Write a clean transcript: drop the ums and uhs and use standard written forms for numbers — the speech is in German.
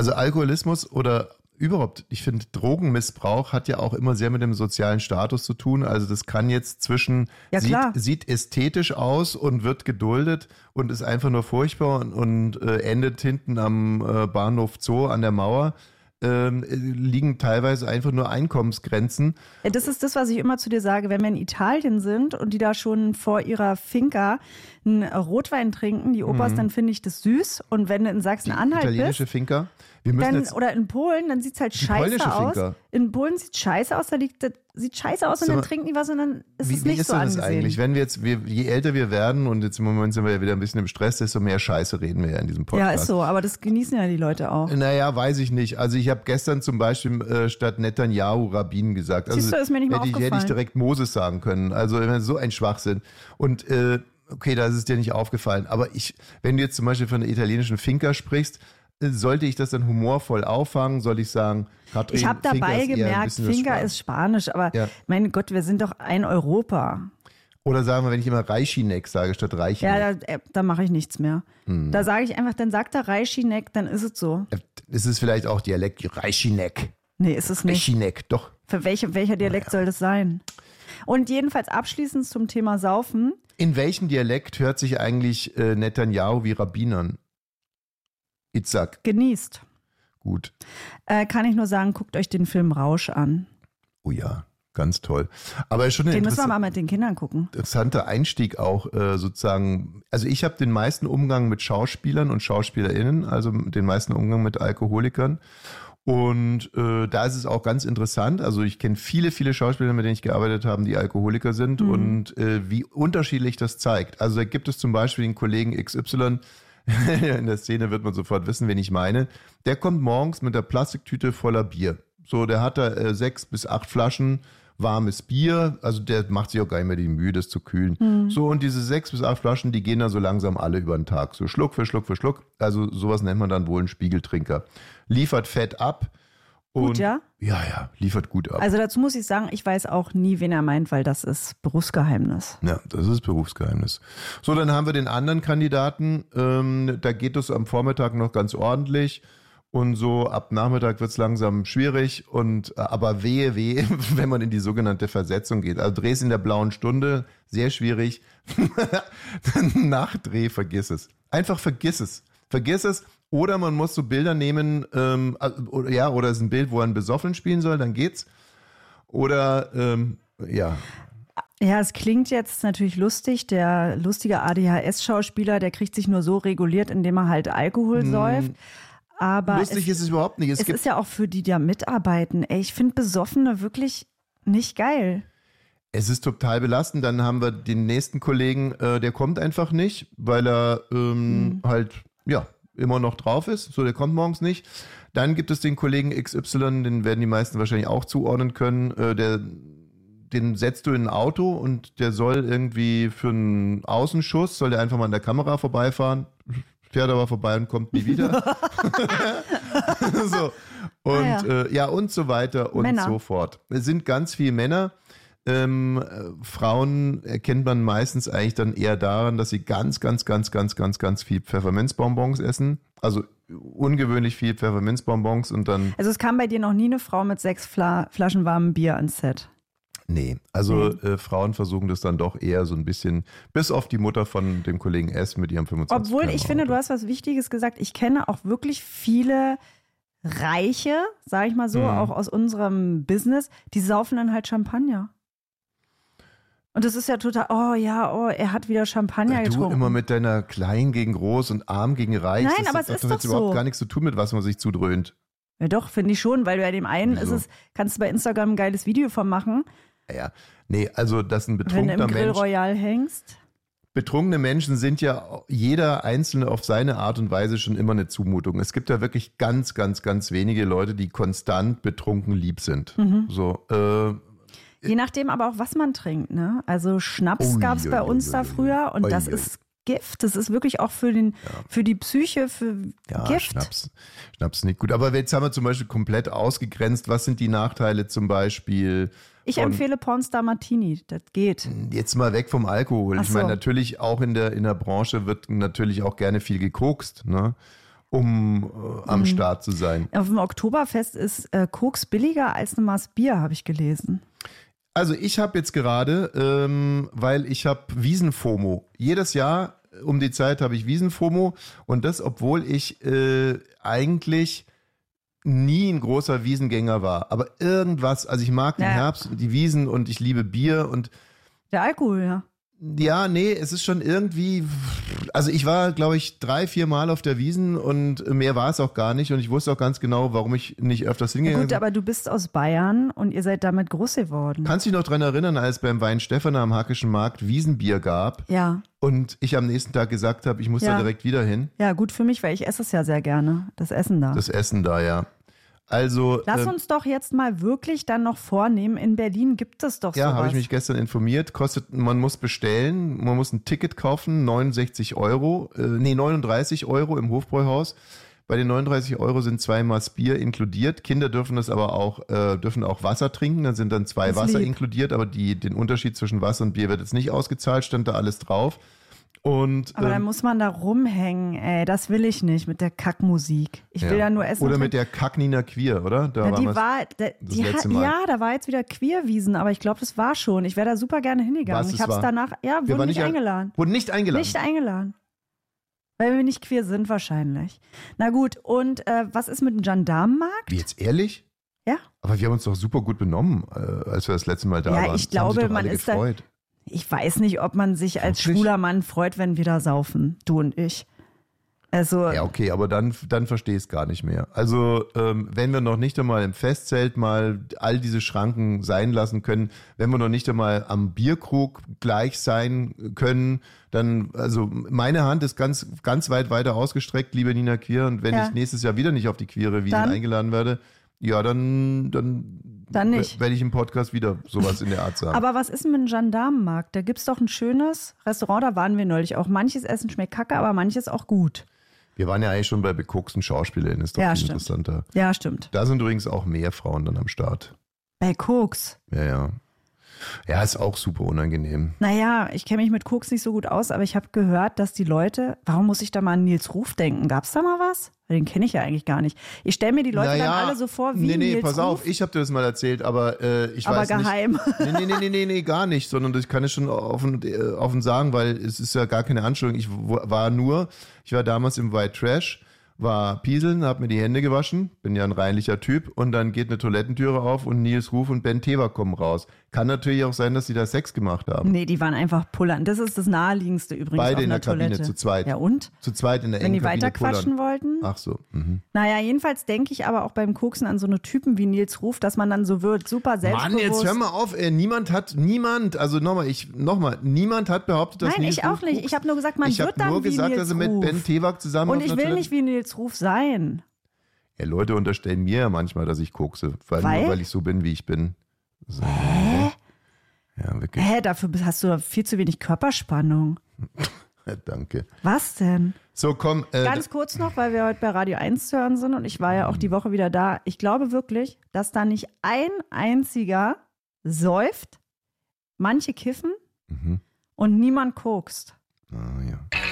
Also Alkoholismus oder überhaupt, ich finde, Drogenmissbrauch hat ja auch immer sehr mit dem sozialen Status zu tun. Also das kann jetzt sieht ästhetisch aus und wird geduldet und ist einfach nur furchtbar und endet hinten am Bahnhof Zoo an der Mauer. Liegen teilweise einfach nur Einkommensgrenzen. Das ist das, was ich immer zu dir sage. Wenn wir in Italien sind und die da schon vor ihrer Finca einen Rotwein trinken, die Opas, dann finde ich das süß. Und wenn du in Sachsen-Anhalt bist, italienische Finca. Oder in Polen, dann sieht es halt scheiße aus. Finca. In Polen sieht es scheiße aus, sieht scheiße aus und dann trinken die was und dann ist es nicht so angesehen. Wie ist das eigentlich? Wenn je älter wir werden und jetzt im Moment sind wir ja wieder ein bisschen im Stress, desto mehr Scheiße reden wir ja in diesem Podcast. Ja, ist so, aber das genießen ja die Leute auch. Naja, weiß ich nicht. Also ich habe gestern zum Beispiel statt Netanyahu Rabin gesagt. Also siehst du, ist mir nicht mal aufgefallen. Hätte ich direkt Moses sagen können. Also so ein Schwachsinn. Und okay, da ist es dir nicht aufgefallen. Aber wenn du jetzt zum Beispiel von einer italienischen Finca sprichst, sollte ich das dann humorvoll auffangen? Soll ich sagen, Katrin, ich habe dabei gemerkt, Finca ist Spanisch, aber mein Gott, wir sind doch ein Europa. Oder sagen wir, wenn ich immer Reichinek sage statt Reichinek. Ja, da mache ich nichts mehr. Da sage ich einfach, dann sagt er Reichinek, dann ist es so. Ist es vielleicht auch Dialekt Reichinek? Nee, ist es nicht. Reichinek, doch. Für welcher Dialekt soll das sein? Und jedenfalls abschließend zum Thema Saufen. In welchem Dialekt hört sich eigentlich Netanyahu wie Rabin an? Itzhak. Genießt. Gut. Kann ich nur sagen, guckt euch den Film Rausch an. Oh ja, ganz toll. Aber schon den müssen wir mal mit den Kindern gucken. Interessanter Einstieg auch sozusagen. Also ich habe den meisten Umgang mit Schauspielern und SchauspielerInnen, also den meisten Umgang mit Alkoholikern. Und da ist es auch ganz interessant. Also ich kenne viele, viele Schauspieler, mit denen ich gearbeitet habe, die Alkoholiker sind und wie unterschiedlich das zeigt. Also da gibt es zum Beispiel den Kollegen XY, in der Szene wird man sofort wissen, wen ich meine. Der kommt morgens mit der Plastiktüte voller Bier. So, der hat da 6 bis 8 Flaschen warmes Bier. Also der macht sich auch gar nicht mehr die Mühe, das zu kühlen. So, und diese 6 bis 8 Flaschen, die gehen dann so langsam alle über den Tag. So Schluck für Schluck für Schluck. Also sowas nennt man dann wohl einen Spiegeltrinker. Liefert Fett ab. Gut, ja? Ja, liefert gut ab. Also dazu muss ich sagen, ich weiß auch nie, wen er meint, weil das ist Berufsgeheimnis. Ja, das ist Berufsgeheimnis. So, dann haben wir den anderen Kandidaten. Da geht es am Vormittag noch ganz ordentlich. Und so ab Nachmittag wird es langsam schwierig. Aber wehe, wenn man in die sogenannte Versetzung geht. Also Drehs in der blauen Stunde, sehr schwierig. Nachdreh, vergiss es. Einfach vergiss es. Vergiss es. Oder man muss so Bilder nehmen, oder es ist ein Bild, wo er einen Besoffenen spielen soll, dann geht's. Oder, ja. Ja, es klingt jetzt natürlich lustig. Der lustige ADHS-Schauspieler, der kriegt sich nur so reguliert, indem er halt Alkohol säuft. Aber lustig ist es überhaupt nicht. Es ist ja auch für die, die da mitarbeiten. Ey, ich finde Besoffene wirklich nicht geil. Es ist total belastend. Dann haben wir den nächsten Kollegen, der kommt einfach nicht, weil er immer noch drauf ist. So, der kommt morgens nicht. Dann gibt es den Kollegen XY, den werden die meisten wahrscheinlich auch zuordnen können. Den setzt du in ein Auto und der soll irgendwie für einen Außenschuss, soll der einfach mal an der Kamera vorbeifahren, fährt aber vorbei und kommt nie wieder. So. Und und so weiter und Männer. so fort. Es sind ganz viele Männer. Frauen erkennt man meistens eigentlich dann eher daran, dass sie ganz viel Pfefferminzbonbons essen. Also ungewöhnlich viel Pfefferminzbonbons und dann... Also es kam bei dir noch nie eine Frau mit 6 Flaschen warmem Bier ans Set? Nee, also Frauen versuchen das dann doch eher so ein bisschen, bis auf die Mutter von dem Kollegen S. mit ihrem 25. Obwohl, ich finde, du hast was Wichtiges gesagt. Ich kenne auch wirklich viele Reiche, sage ich mal so, auch aus unserem Business, die saufen dann halt Champagner. Und das ist ja total, er hat wieder Champagner getrunken. Du immer mit deiner Klein gegen Groß und Arm gegen Reich. Nein, aber es ist doch jetzt so. Überhaupt gar nichts zu tun, mit was man sich zudröhnt. Ja doch, finde ich schon, weil bei dem einen kannst du bei Instagram ein geiles Video von machen. Ja, nee, also dass ein Wenn betrunkener du im Grill Mensch... Royal hängst. Betrunkene Menschen sind ja jeder Einzelne auf seine Art und Weise schon immer eine Zumutung. Es gibt ja wirklich ganz wenige Leute, die konstant betrunken lieb sind. So, je nachdem aber auch, was man trinkt, ne? Also Schnaps gab es bei uns da früher und das ist Gift. Das ist wirklich auch für die Psyche, für Gift. Schnaps nicht gut. Aber jetzt haben wir zum Beispiel komplett ausgegrenzt. Was sind die Nachteile zum Beispiel? Ich empfehle Pornstar Martini, das geht. Jetzt mal weg vom Alkohol. Ach Ich meine, so. natürlich auch in der Branche wird natürlich auch gerne viel gekokst, ne? am Start zu sein. Auf dem Oktoberfest ist Koks billiger als ein Maß Bier, habe ich gelesen. Also ich habe jetzt gerade, weil ich habe Wiesen-FOMO. Jedes Jahr um die Zeit habe ich Wiesen-FOMO und das, obwohl ich eigentlich nie ein großer Wiesengänger war. Aber irgendwas, also ich mag den Herbst, die Wiesen und ich liebe Bier und der Alkohol, ja. Ja, nee, es ist schon irgendwie, also ich war, glaube ich, 3-4 Mal auf der Wiesn und mehr war es auch gar nicht und ich wusste auch ganz genau, warum ich nicht öfters hingegangen bin. Gut, aber du bist aus Bayern und ihr seid damit groß geworden. Kannst du dich noch dran erinnern, als beim Weinstephaner am Hackischen Markt Wiesenbier gab? Ja. Und ich am nächsten Tag gesagt habe, ich muss da direkt wieder hin? Ja, gut für mich, weil ich esse es ja sehr gerne, das Essen da. Das Essen da, ja. Also, lass uns doch jetzt mal wirklich dann noch vornehmen, in Berlin gibt es doch sowas. Ja, habe ich mich gestern informiert. Man muss bestellen, man muss ein Ticket kaufen, 39 Euro im Hofbräuhaus. Bei den 39 Euro sind 2 Maß Bier inkludiert. Kinder dürfen das aber auch, dürfen auch Wasser trinken. Dann sind dann 2 Wasser inkludiert, aber den Unterschied zwischen Wasser und Bier wird jetzt nicht ausgezahlt, stand da alles drauf. Aber dann muss man da rumhängen, ey, das will ich nicht mit der Kackmusik. Ich will ja nur essen. Oder mit der Kack-Nina Queer, oder? Da da war jetzt wieder Queerwiesen, aber ich glaube, das war schon. Ich wäre da super gerne hingegangen. Ich habe es danach, wurde nicht eingeladen. Wurde nicht eingeladen? Nicht eingeladen. Weil wir nicht queer sind wahrscheinlich. Na gut, und was ist mit dem Gendarmenmarkt? Wie, jetzt ehrlich? Ja. Aber wir haben uns doch super gut benommen, als wir das letzte Mal da waren. Ja, ich glaube, man ist da. Ich weiß nicht, ob man sich als schwuler Mann freut, wenn wir da saufen, du und ich. Also, ja, okay, aber dann verstehe ich es gar nicht mehr. Also, wenn wir noch nicht einmal im Festzelt mal all diese Schranken sein lassen können, wenn wir noch nicht einmal am Bierkrug gleich sein können, dann, also meine Hand ist ganz, ganz weit weiter ausgestreckt, liebe Nina Queer, und wenn ich nächstes Jahr wieder nicht auf die queere Wiesn eingeladen werde, ja, dann nicht. Werde ich im Podcast wieder sowas in der Art sagen. Aber was ist denn mit dem Gendarmenmarkt? Da gibt es doch ein schönes Restaurant, da waren wir neulich auch. Manches Essen schmeckt kacke, aber manches auch gut. Wir waren ja eigentlich schon bei bekoksten Schauspielern, ist doch viel interessanter. Ja, stimmt. Da sind übrigens auch mehr Frauen dann am Start. Bei Koks? Ja. Ja, ist auch super unangenehm. Naja, ich kenne mich mit Koks nicht so gut aus, aber ich habe gehört, dass die Leute, warum muss ich da mal an Nils Ruf denken? Gab es da mal was? Den kenne ich ja eigentlich gar nicht. Ich stelle mir die Leute dann alle so vor wie Nils Ruf. Pass auf, ich habe dir das mal erzählt, aber ich aber weiß geheim. nicht. Nee, gar nicht, sondern das kann ich schon offen sagen, weil es ist ja gar keine Anschuldigung. Ich war damals im White Trash, war pieseln, hab mir die Hände gewaschen, bin ja ein reinlicher Typ und dann geht eine Toilettentüre auf und Nils Ruf und Ben Tewa kommen raus. Kann natürlich auch sein, dass die da Sex gemacht haben. Nee, die waren einfach pullern. Das ist das Naheliegendste übrigens. Beide auf in der Toilette. Kabine, zu zweit. Ja und? Zu zweit in der engen Kabine. Wenn die weiterquatschen wollten? Ach so. Naja, jedenfalls denke ich aber auch beim Koksen an so eine Typen wie Nils Ruf, dass man dann so wird, super selbstbewusst. Mann, jetzt hör mal auf, niemand hat behauptet, dass Nein, Nils Ruf ich auch nicht. guckt. Ich habe nur gesagt, man wird dann wie Nils Ruf. Ich habe nur gesagt, dass er mit Ben Tewa zusammen und ich will nicht wie Nils Ruf sein. Ja, Leute unterstellen mir ja manchmal, dass ich kokse, weil ich so bin, wie ich bin. So. Hä? Ja, wirklich. Dafür hast du viel zu wenig Körperspannung. Danke. Was denn? So, komm. Ganz kurz noch, weil wir heute bei Radio 1 zu hören sind und ich war ja auch die Woche wieder da. Ich glaube wirklich, dass da nicht ein einziger säuft, manche kiffen und niemand kokst. Ah, ja.